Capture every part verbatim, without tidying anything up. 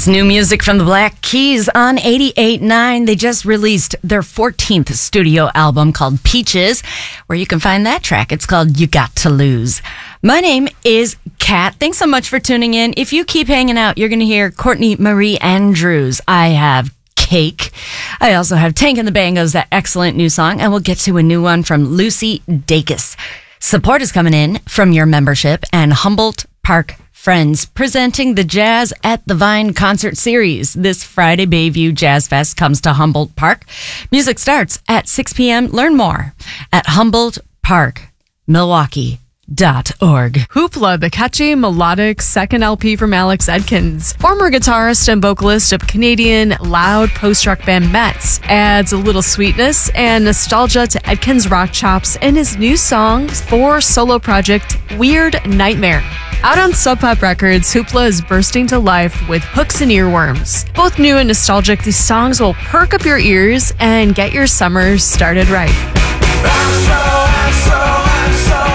That's new music from the Black Keys on eighty-eight point nine. They just released their fourteenth studio album called Peaches, where you can find that track. It's called You Got to Lose. My name is Kat. Thanks so much for tuning in. If you keep hanging out, you're going to hear Courtney Marie Andrews. I have Cake. I also have Tank and the Bangos, that excellent new song, and we'll get to a new one from Lucy Dacus. Support is coming in from your membership and Humboldt Park Friends, presenting the Jazz at the Vine concert series. This Friday, Bayview Jazz Fest comes to Humboldt Park. Music starts at six p.m. Learn more at humboldt park milwaukee dot org. Hoopla, the catchy, melodic second L P from Alex Edkins, former guitarist and vocalist of Canadian loud post-rock band Mets, adds a little sweetness and nostalgia to Edkins' rock chops in his new song for solo project Weird Nightmare. Out on Sub Pop Records, Hoopla is bursting to life with hooks and earworms. Both new and nostalgic, these songs will perk up your ears and get your summer started right. I'm so, I'm so, I'm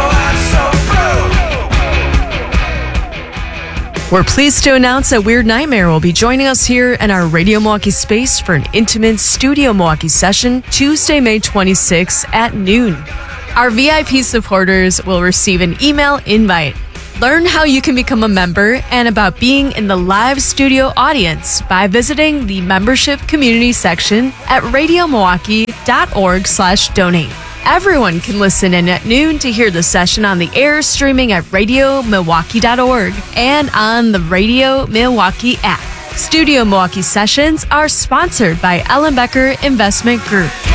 so, I'm so through. We're pleased to announce that Weird Nightmare will be joining us here in our Radio Milwaukee space for an intimate Studio Milwaukee session Tuesday, May twenty-sixth at noon. Our V I P supporters will receive an email invite. Learn how you can become a member and about being in the live studio audience by visiting the membership community section at radio milwaukee dot org slash donate. Everyone can listen in at noon to hear the session on the air, streaming at radio milwaukee dot org and on the Radio Milwaukee app. Studio Milwaukee sessions are sponsored by Ellenbecker Investment Group.